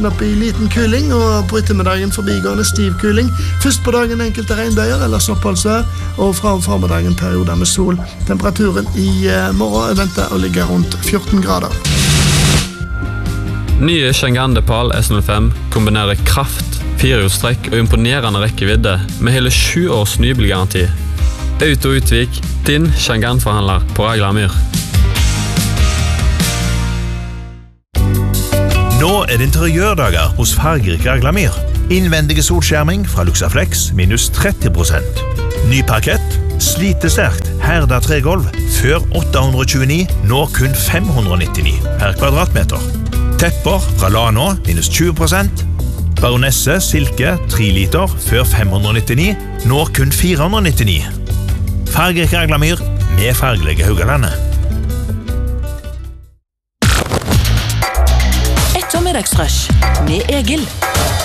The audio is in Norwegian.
opp i liten kuling, og på ettermiddagen forbigående stiv kuling. Først på dagen enkelte regnbøyer eller oppholdsvær, og fra formiddagen perioder med sol. Temperaturen i morgen venter å ligge rundt 14 grader. Nye Chang'an Depal S05 kombinerer kraft, 4-hjulstrekk og imponerende rekkevidde med hele 7 års nybilgaranti. Auto Utvik, din Chang'an-forhandler på Raglamyr. Nå det interiørdager hos fargerik Raglamyr. Innvendige solskjerming fra Luxaflex minus 30%. Ny parkett, slitesterkt, herda tregolv, før 829, nå kun 599 per kvadratmeter. Tepper fra Lano minus 20%. Baronesse silke 3 liter, før 599, nå kun 499. Fargerik Raglamyr med fargelige Haugalandet. Ettermiddagsrush med Egil.